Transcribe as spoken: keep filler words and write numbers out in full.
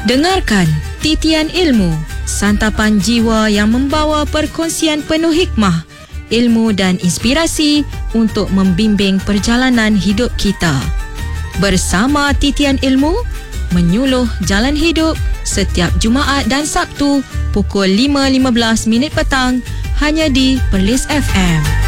Dengarkan Titian Ilmu, santapan jiwa yang membawa perkongsian penuh hikmah, ilmu dan inspirasi untuk membimbing perjalanan hidup kita. Bersama Titian Ilmu, menyuluh jalan hidup setiap Jumaat dan Sabtu pukul lima lima belas minit petang hanya di Perlis F M.